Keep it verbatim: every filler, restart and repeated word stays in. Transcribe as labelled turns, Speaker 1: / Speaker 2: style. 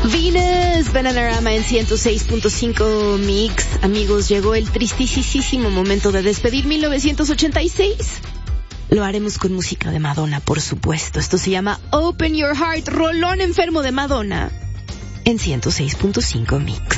Speaker 1: Venus, Bananarama en ciento seis punto cinco Mix. Amigos, llegó el tristísimo momento de despedir mil novecientos ochenta y seis. Lo haremos con música de Madonna, por supuesto. Esto se llama Open Your Heart, rolón enfermo de Madonna en ciento seis punto cinco Mix.